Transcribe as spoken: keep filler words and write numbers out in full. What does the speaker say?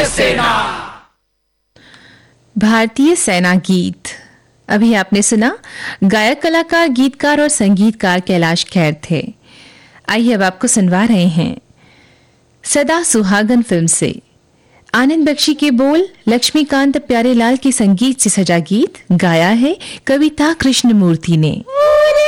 सेना। भारतीय सेना गीत अभी आपने सुना। गायक, कलाकार, गीतकार और संगीतकार कैलाश खेर थे। आइए अब आपको सुनवा रहे हैं सदा सुहागन फिल्म से आनंद बख्शी के बोल, लक्ष्मीकांत प्यारेलाल के संगीत से सजा गीत गाया है कविता कृष्णमूर्ति ने।